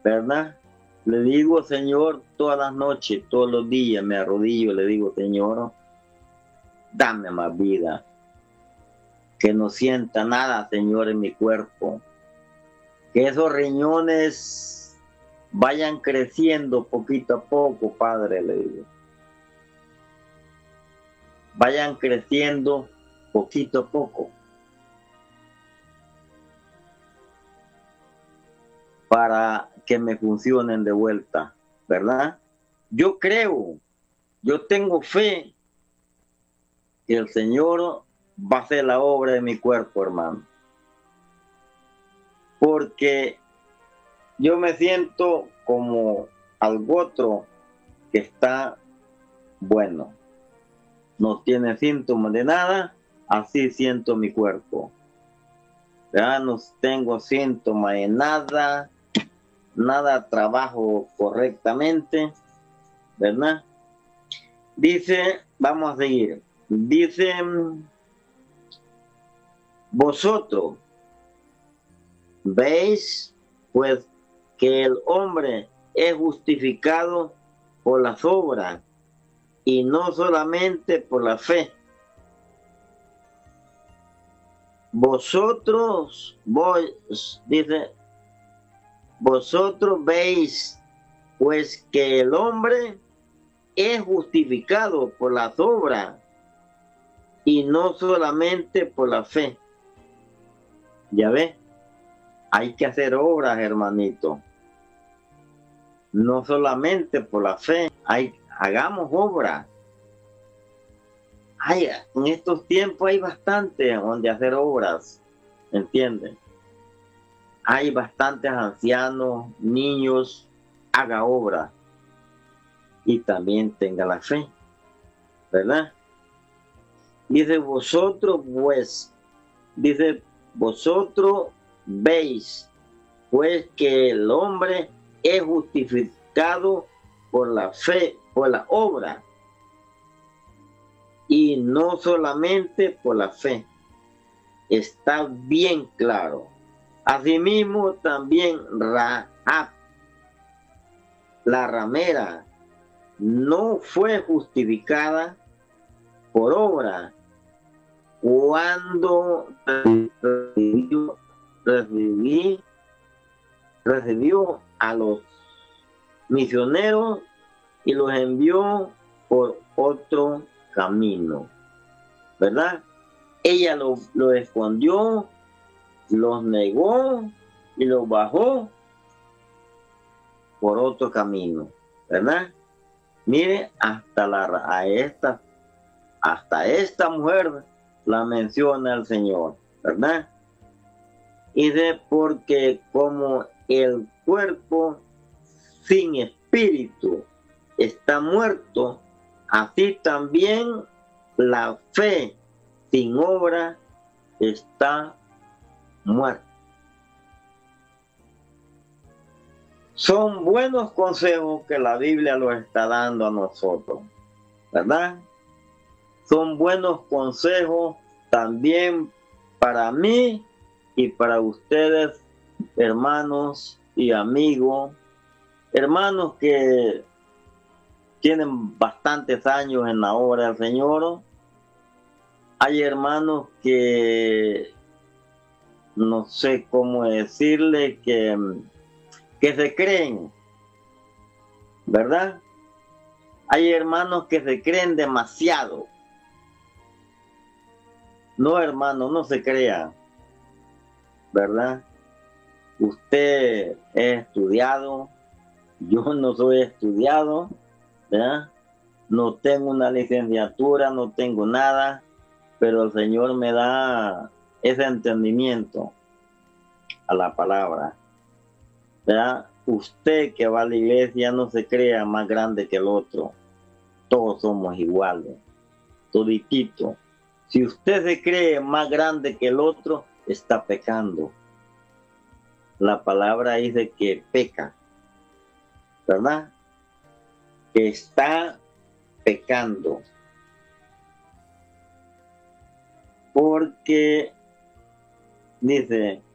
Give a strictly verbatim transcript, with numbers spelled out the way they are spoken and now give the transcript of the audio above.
¿verdad? Le digo, Señor, todas las noches, todos los días me arrodillo, le digo, Señor, dame más vida. Que no sienta nada, Señor, en mi cuerpo. Que esos riñones vayan creciendo poquito a poco, Padre, le digo. Vayan creciendo poquito a poco. Para que me funcionen de vuelta, ¿verdad? Yo creo, yo tengo fe que el Señor va a hacer la obra de mi cuerpo, hermano. Porque yo me siento como algo otro que está bueno. No tiene síntomas de nada, así siento mi cuerpo. Ya no tengo síntomas de nada, nada trabajo correctamente, ¿verdad? Dice, vamos a seguir, dice, vosotros veis pues que el hombre es justificado por las obras y no solamente por la fe. Vosotros, vos, dice, vosotros veis pues que el hombre es justificado por las obras y no solamente por la fe. Ya ves, hay que hacer obras, hermanito. No solamente por la fe, hay, hagamos obras. Hay, en estos tiempos hay bastante donde hacer obras, ¿entienden? Hay bastantes ancianos, niños, haga obras y también tenga la fe, ¿verdad? Dice vosotros pues, dice vosotros veis pues que el hombre es justificado por la fe, por la obra y no solamente por la fe. Está bien claro. Asimismo también Rahab, la ramera, no fue justificada por obra cuando recibió, recibió, recibió a los misioneros y los envió por otro camino, ¿verdad? Ella lo, lo escondió, los negó y los bajó por otro camino, ¿verdad? Mire, hasta la a esta, hasta esta mujer la menciona el Señor, ¿verdad? Y de porque como el cuerpo sin espíritu está muerto, así también la fe sin obra está muerta. Son buenos consejos que la Biblia los está dando a nosotros, ¿verdad? Son buenos consejos también para mí y para ustedes, hermanos y amigos, hermanos que tienen bastantes años en la obra del Señor. Hay hermanos que no sé cómo decirle que, que se creen, ¿verdad? Hay hermanos que se creen demasiado. No, hermano, no se crea, ¿verdad? Usted es estudiado, yo no soy estudiado, ¿verdad? No tengo una licenciatura, no tengo nada, pero el Señor me da ese entendimiento a la palabra, ¿verdad? Usted que va a la iglesia no se crea más grande que el otro, todos somos iguales, toditito. Si usted se cree más grande que el otro, está pecando. La palabra dice que peca, ¿verdad? Que está pecando. Porque dice,